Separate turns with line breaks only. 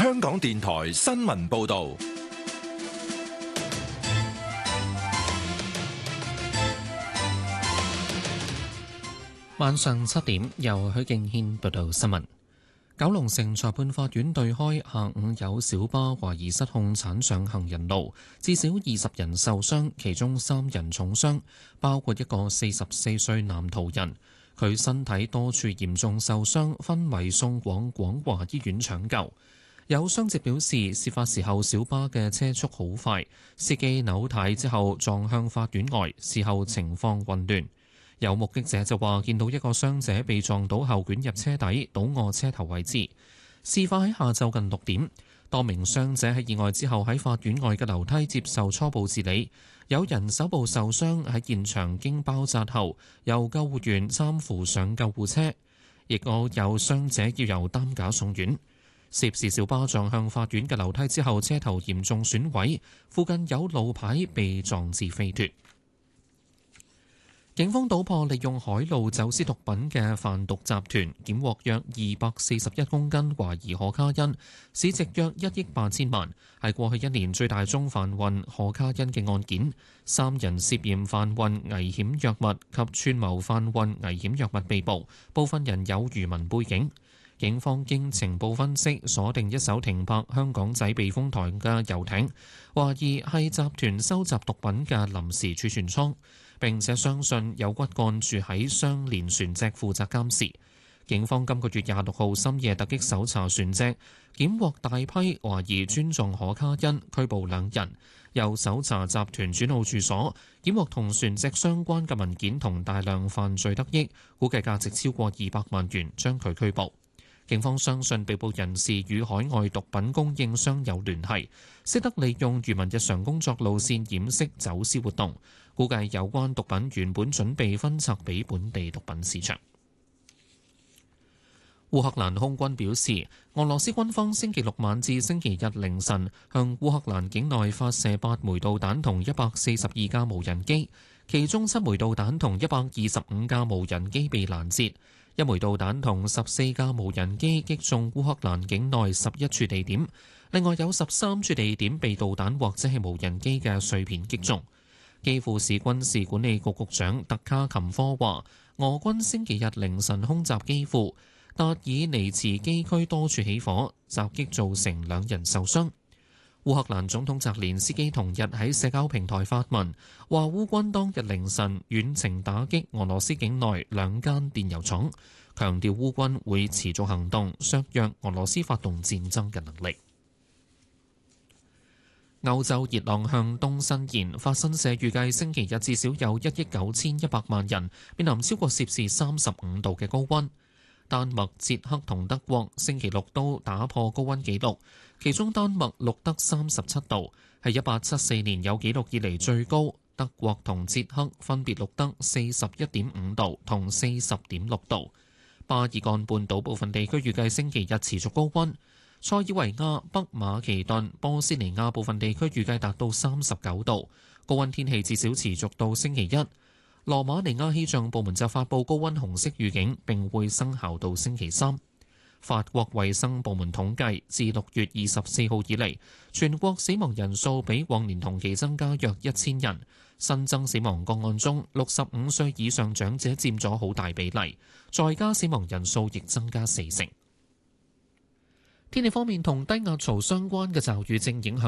香港電台新聞報道。
晚上7點，由許敬軒報道新聞。九龍城裁判法院對開下午有小巴懷疑失控鏟上行人路，至少20人受傷，其中3人重傷，包括一個44歲男途人。佢身體多處嚴重受傷，昏迷送往廣華醫院搶救。有傷者表示，事發時候小巴嘅車速好快，司機扭軚之後撞向法院外，事後情況混亂。有目擊者就話見到一個傷者被撞倒後捲入車底，倒臥車頭位置。事發喺下晝近6點，多名傷者喺意外之後喺法院外嘅樓梯接受初步治理。有人手部受傷，喺現場經包紮後，由救護員攙扶上救護車。亦有傷者要由擔架送院。涉事小巴撞向法院嘅樓梯之後，車頭嚴重損毀，附近有路牌被撞至飛脫。警方搗破利用海路走私毒品嘅販毒集團，檢獲約241公斤懷疑可卡因，市值約1億8千萬，係過去1年最大宗販運可卡因嘅案件。3人涉嫌販運危險藥物及串謀販運危險藥物被捕，部分人有漁民背景。警方經情報分析，鎖定一艘停泊香港仔避風塘嘅遊艇，懷疑係集團收集毒品嘅臨時儲存倉。並且相信有骨幹住喺相連船隻負責監視。警方今個月26號深夜突擊搜查船隻，檢獲大批懷疑專種可卡因，拘捕2人。又搜查集團主腦住所，檢獲同船隻相關嘅文件同大量犯罪得益，估計價值超過200萬元，將佢拘捕。警方相信被捕人士與海外毒品供應商有聯繫，識得利用漁民日常工作路線掩飾走私活動。估計有關毒品原本準備分拆俾本地毒品市場。烏克蘭空軍表示，俄羅斯軍方星期六晚至星期日凌晨向烏克蘭境內發射8枚導彈同142架無人機，其中7枚導彈同125架無人機被攔截，1枚導彈同14架無人機擊中烏克蘭境內11處地點，另外有13處地點被導彈或者係無人機嘅碎片擊中。基輔市軍事管理局局長特卡琴科話，俄軍星期日凌晨空襲基輔，達爾尼茨基區多處起火，襲擊造成2人受傷。烏克蘭總統澤連斯基同日喺社交平台發文，話烏軍當日凌晨遠程打擊俄羅斯境內2間電油廠，強調烏軍會持續行動，削弱俄羅斯發動戰爭嘅能力。歐洲熱浪向東伸延，法新社預計星期日至少有1億9100萬人面臨超過攝氏35度嘅高溫。丹麥、捷克同德國星期六都打破高溫紀錄，其中丹麥錄得37度，係1874年有紀錄以嚟最高。德國同捷克分別錄得41.5度同40.6度。巴爾幹半島部分地區預計星期日持續高溫。塞爾維亞、北馬其頓、波斯尼亞部分地區預計達到39度，高溫天氣至少持續到星期一。羅馬尼亞氣象部門就發布高溫紅色預警，並會生效到星期3。法國衛生部門統計，自6月24號以嚟，全國死亡人數比往年同期增加約1000人。新增死亡個案中，65歲以上長者佔咗好大比例，在家死亡人數亦增加40%。天氣方面，同低壓槽相關嘅驟雨正影響